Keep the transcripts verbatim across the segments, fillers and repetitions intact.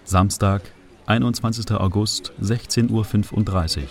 Samstag, einundzwanzigster August, sechzehn Uhr fünfunddreißig.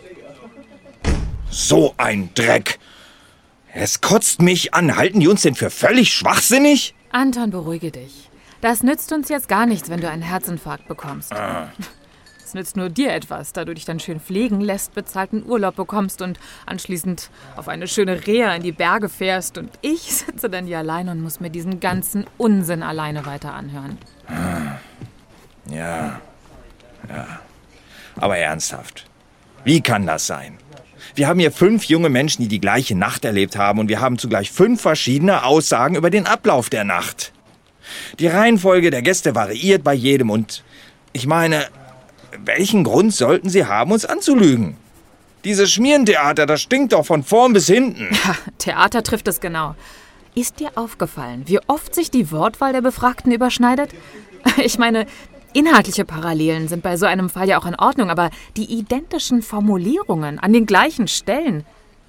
So ein Dreck! Es kotzt mich an. Halten die uns denn für völlig schwachsinnig? Anton, beruhige dich. Das nützt uns jetzt gar nichts, wenn du einen Herzinfarkt bekommst. Ah. Es nützt nur dir etwas, da du dich dann schön pflegen lässt, bezahlten Urlaub bekommst und anschließend auf eine schöne Reha in die Berge fährst. Und ich sitze dann hier allein und muss mir diesen ganzen Unsinn alleine weiter anhören. Ah. Ja, ja. Aber ernsthaft, wie kann das sein? Wir haben hier fünf junge Menschen, die die gleiche Nacht erlebt haben, und wir haben zugleich fünf verschiedene Aussagen über den Ablauf der Nacht. Die Reihenfolge der Gäste variiert bei jedem, und ich meine, welchen Grund sollten sie haben, uns anzulügen? Dieses Schmierentheater, das stinkt doch von vorn bis hinten. Ja, Theater trifft es genau. Ist dir aufgefallen, wie oft sich die Wortwahl der Befragten überschneidet? Ich meine, inhaltliche Parallelen sind bei so einem Fall ja auch in Ordnung, aber die identischen Formulierungen an den gleichen Stellen.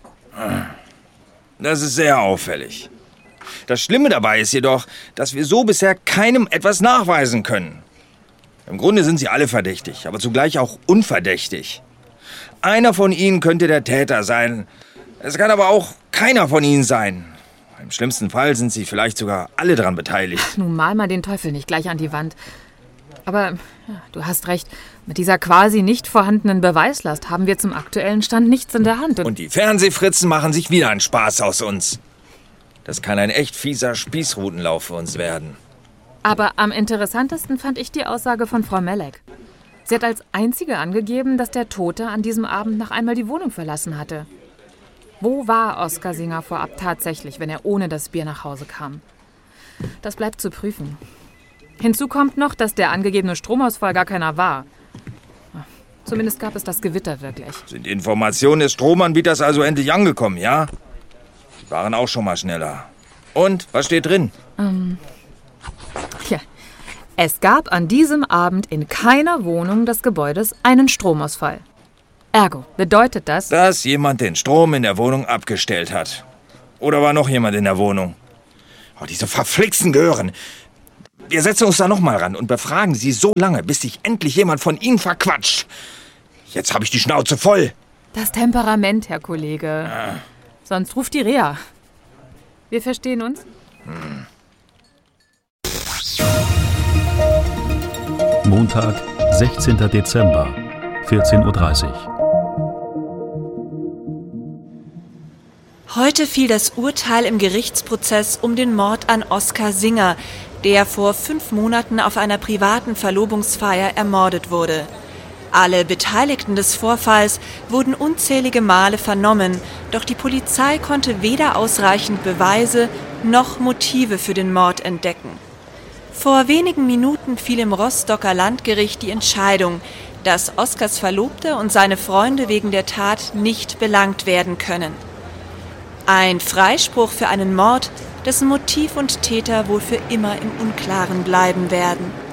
Das ist sehr auffällig. Das Schlimme dabei ist jedoch, dass wir so bisher keinem etwas nachweisen können. Im Grunde sind sie alle verdächtig, aber zugleich auch unverdächtig. Einer von ihnen könnte der Täter sein. Es kann aber auch keiner von ihnen sein. Im schlimmsten Fall sind sie vielleicht sogar alle daran beteiligt. Ach, nun mal mal den Teufel nicht gleich an die Wand. Aber ja, du hast recht, mit dieser quasi nicht vorhandenen Beweislast haben wir zum aktuellen Stand nichts in der Hand. Und, Und die Fernsehfritzen machen sich wieder einen Spaß aus uns. Das kann ein echt fieser Spießrutenlauf für uns werden. Aber am interessantesten fand ich die Aussage von Frau Melek. Sie hat als einzige angegeben, dass der Tote an diesem Abend noch einmal die Wohnung verlassen hatte. Wo war Oskar Singer vorab tatsächlich, wenn er ohne das Bier nach Hause kam? Das bleibt zu prüfen. Hinzu kommt noch, dass der angegebene Stromausfall gar keiner war. Zumindest gab es das Gewitter wirklich. Sind Informationen des Stromanbieters also endlich angekommen, ja? Die waren auch schon mal schneller. Und, was steht drin? Ähm, ja. Es gab an diesem Abend in keiner Wohnung des Gebäudes einen Stromausfall. Ergo bedeutet das, dass jemand den Strom in der Wohnung abgestellt hat. Oder war noch jemand in der Wohnung? Oh, diese verflixten Gören. Wir setzen uns da noch mal ran und befragen sie so lange, bis sich endlich jemand von ihnen verquatscht. Jetzt habe ich die Schnauze voll. Das Temperament, Herr Kollege. Ah. Sonst ruft die Reha. Wir verstehen uns? Hm. Montag, sechzehnter Dezember, vierzehn Uhr dreißig. Heute fiel das Urteil im Gerichtsprozess um den Mord an Oskar Singer, der vor fünf Monaten auf einer privaten Verlobungsfeier ermordet wurde. Alle Beteiligten des Vorfalls wurden unzählige Male vernommen, doch die Polizei konnte weder ausreichend Beweise noch Motive für den Mord entdecken. Vor wenigen Minuten fiel im Rostocker Landgericht die Entscheidung, dass Oskars Verlobte und seine Freunde wegen der Tat nicht belangt werden können. Ein Freispruch für einen Mord, dessen Motiv und Täter wohl für immer im Unklaren bleiben werden.